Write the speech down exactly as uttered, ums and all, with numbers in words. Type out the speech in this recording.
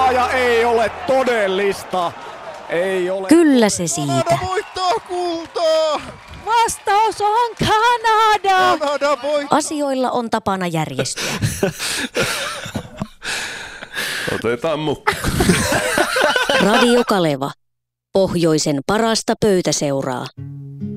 voittaa ja ei ole todellista. Ei ole. Kyllä se siitä. Kanada voittaa kultaa! Vastaus on Kanada! Kanada voittaa! Asioilla on tapana järjestyä. Otetaan mukaan. Radio Kaleva. Pohjoisen parasta pöytäseuraa.